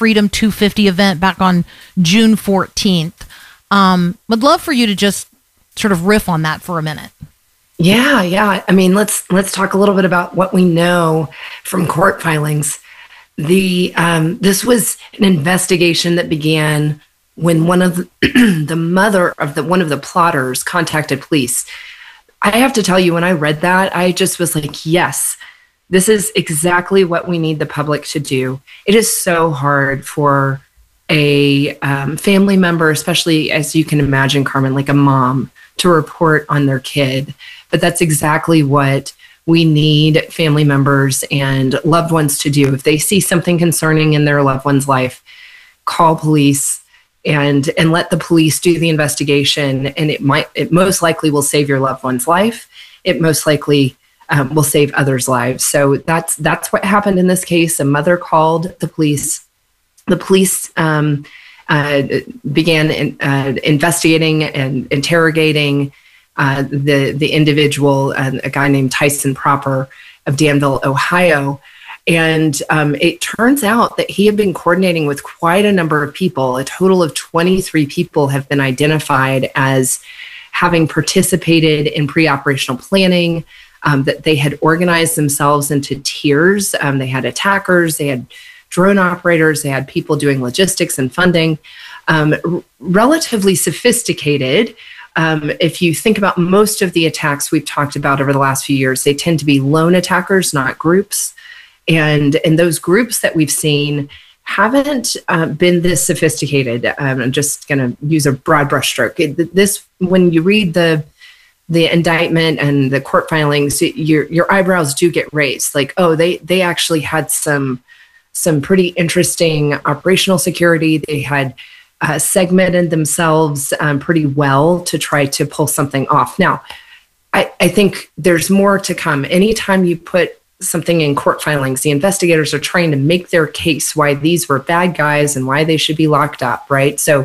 Freedom 250 event back on June 14th. Would love for you to just sort of riff on that for a minute. Yeah. I mean, let's talk a little bit about what we know from court filings. This was an investigation that began when one of the mother of one of the plotters contacted police. I have to tell you, when I read that, I just was like, yes, this is exactly what we need the public to do. It is so hard for a family member, especially as you can imagine, Carmen, like a mom, to report on their kid. But that's exactly what we need family members and loved ones to do. If they see something concerning in their loved one's life, call police and let the police do the investigation. And it most likely will save your loved one's life. It most likely will save others' lives. So that's what happened in this case. A mother called the police. The police began investigating and interrogating the individual, a guy named Tyson Proper of Danville, Ohio. And it turns out that he had been coordinating with quite a number of people. A total of 23 people have been identified as having participated in pre-operational planning, that they had organized themselves into tiers. They had attackers, they had drone operators, they had people doing logistics and funding, relatively sophisticated. If you think about most of the attacks we've talked about over the last few years, they tend to be lone attackers, not groups. And those groups that we've seen haven't been this sophisticated. I'm just going to use a broad brushstroke. When you read the indictment and the court filings, your eyebrows do get raised. Like, oh, they actually had some pretty interesting operational security. They had segmented themselves pretty well to try to pull something off. Now, I think there's more to come. Anytime you put something in court filings, the investigators are trying to make their case why these were bad guys and why they should be locked up, right? So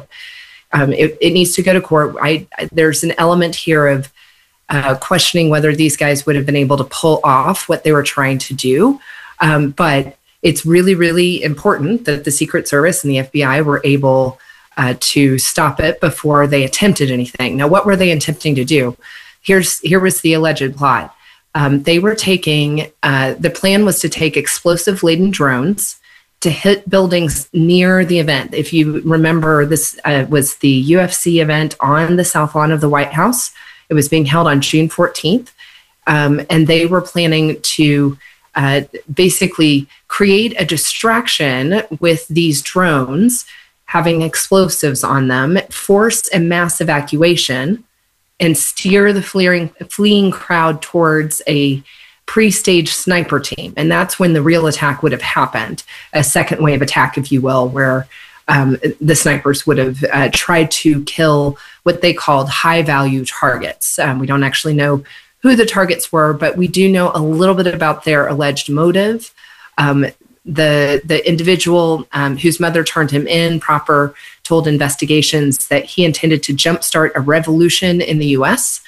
it needs to go to court. There's an element here of questioning whether these guys would have been able to pull off what they were trying to do. But it's really, really important that the Secret Service and the FBI were able to stop it before they attempted anything. Now, what were they attempting to do? Here was the alleged plot. They were taking, the plan was to take explosive-laden drones to hit buildings near the event. If you remember, this was the UFC event on the South Lawn of the White House. It was being held on June 14th. And they were planning to basically create a distraction with these drones having explosives on them, force a mass evacuation, and steer the fleeing crowd towards a pre-staged sniper team. And that's when the real attack would have happened, a second wave attack, if you will, where the snipers would have tried to kill what they called high-value targets. We don't actually know who the targets were, but we do know a little bit about their alleged motive. The individual whose mother turned him in, Proper, told investigations that he intended to jumpstart a revolution in the U.S.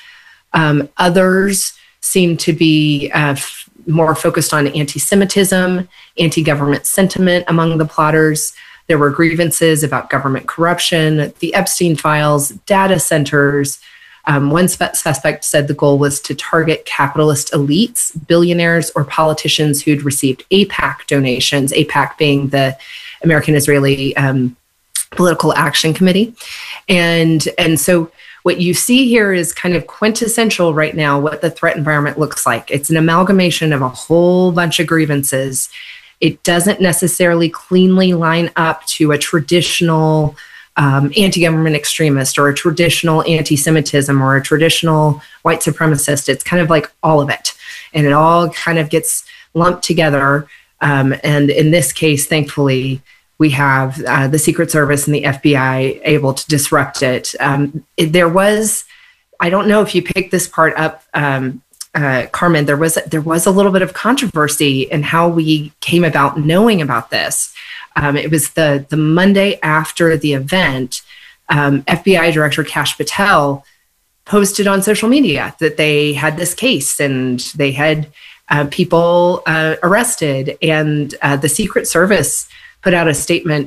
Others seem to be more focused on anti-Semitism, anti-government sentiment among the plotters. There were grievances about government corruption, the Epstein files, data centers. One suspect said the goal was to target capitalist elites, billionaires, or politicians who'd received AIPAC donations, AIPAC being the American-Israeli Political Action Committee. And so what you see here is kind of quintessential right now what the threat environment looks like. It's an amalgamation of a whole bunch of grievances. It doesn't necessarily cleanly line up to a traditional anti-government extremist or a traditional anti-Semitism or a traditional white supremacist. It's kind of like all of it. And it all kind of gets lumped together. And in this case, thankfully, we have the Secret Service and the FBI able to disrupt it. There was, I don't know if you picked this part up, Carmen, there was a little bit of controversy in how we came about knowing about this. It was the Monday after the event, FBI Director Kash Patel posted on social media that they had this case and they had people arrested, and the Secret Service put out a statement